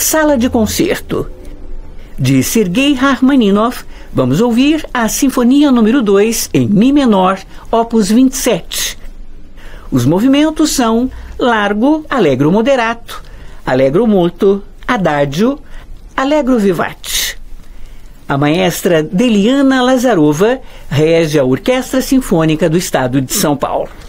Sala de Concerto. De Sergei Rachmaninoff, vamos ouvir a Sinfonia número 2 em Mi menor, opus 27. Os movimentos são largo, allegro moderato, allegro molto, adagio, allegro vivace. A maestra Deliana Lazarova rege a Orquestra Sinfônica do Estado de São Paulo.